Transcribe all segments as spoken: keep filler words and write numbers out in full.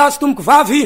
Tomboky vavy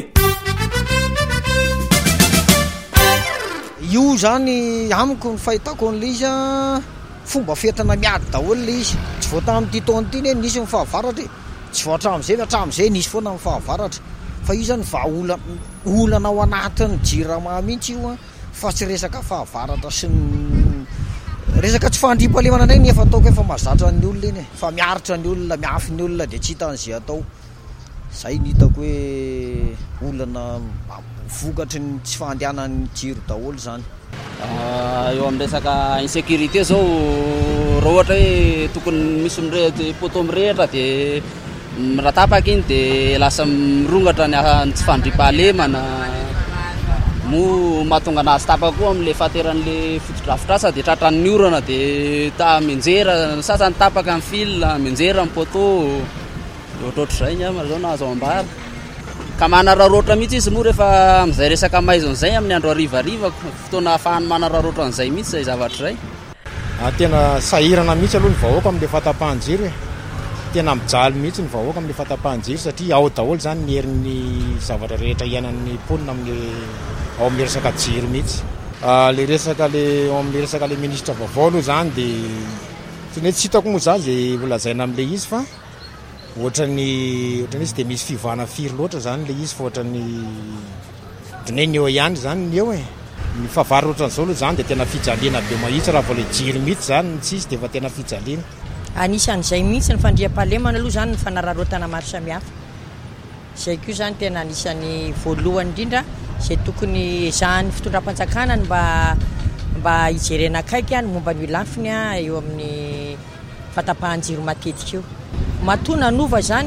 io zany amiko ny fahitako an'le izy fomba fiatrana miady daholo le izy tsy voata amin'ity taona ity ne nisy ny fahavaratra tsy voatra amin'izay hatramin'izay nisy foana ny fahavaratra fa io zany vahaola olana ao anatin'ny jirama mihitsy io a fa tsy resaka fahavaratra sy ny resaka tsy fandriam-pahalemana ndray nefa ataoko efa mahazatra ny olona iny fa miaritra ny olona miafy ny olona dia tsy hitan'izay atao zay ny hitako hoe olana vokatry ny tsy fahandehanan'ny jiro daholo zany eo amin'ny resaka insécurité zao raha ohatra hoe tokony misy mirehitra poto mirehitra dia miratapaka iny dia lasa mirongatra ny tsy fandriam-pahalemana mo mahatonga anazy tapaka koa amin'le fahateran'le fotodrafitrasa dia tratran'ny orana dia ta menjera sasany tapaka amin'ny fil menjera amin'ny poto ohatrohatr'izay ny ama zao nahazo ambara ka manararoatra mihitsy izy moa rehefa amin'izay resaka maizon'izay amin'ny andro harivariva fotoana ahafahany manararoatra an'izay mihitsy zay zavatra izay tena sahirana mihitsy aloha ny vahoaka amin'le fahatapahan-jiro e tena mijaly mihitsy ny vahoaka amin'le fahatapahan-jiro satria ao daholo zany ny herin'ny zavatra rehetra ianan'ny mponina amin'ny ao amin'ny resaka jiro mihitsy le resaka le ao amin'ny resaka le ministra vaovao aloha zany dia tsy ne tsy hitako moa zany zay volazaina amin'le izy fa ohatrany ohatrany izy dia misy fivana firy loatra zany le izy fa ohatrany done ny eo ihany zany ny eo e ny fahavary ohatran'izao aloha zany dia tena fijaliana be mahitsy raha vao le jiro mihitsy zany ny tsisy dia fa tena fijaliana anisan'izay mihitsy ny fandriam-pahalemana aloha zany ny fanararotana maro samihafa zay koa zany tena anisan'ny voalohany indrindra zay tokony ezahan'ny fitondram-panjakana mba mba hijerena akaiky any momba ny lafiny eo amin'ny fahatapahan-jiro matetika eo matona nova zany